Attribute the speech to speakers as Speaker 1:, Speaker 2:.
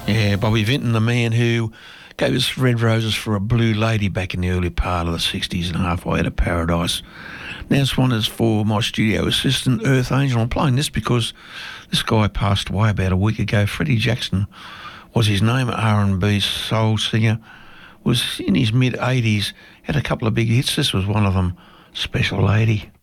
Speaker 1: Yeah, Bobby Vinton, the man who gave us Red Roses for a Blue Lady back in the early part of the 60s and Halfway to Paradise. Now this one is for my studio assistant, Earth Angel. I'm playing this because this guy passed away about a week ago. Freddie Jackson was his name, R&B soul singer, was in his mid-80s, had a couple of big hits. This was one of them, Special Lady.